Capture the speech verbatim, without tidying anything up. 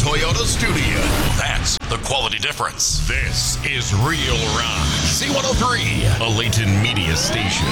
Toyota studio. That's the quality difference. This is Real Rock. C one oh three, a Layton Media station.